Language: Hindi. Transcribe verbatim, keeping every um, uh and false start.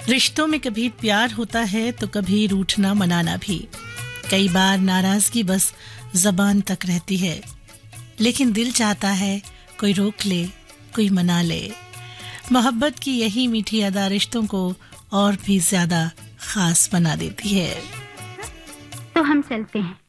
रिश्तों में कभी प्यार होता है तो कभी रूठना मनाना भी। कई बार नाराजगी बस जबान तक रहती है, लेकिन दिल चाहता है कोई रोक ले, कोई मना ले। मोहब्बत की यही मीठी अदा रिश्तों को और भी ज्यादा खास बना देती है। तो हम चलते हैं।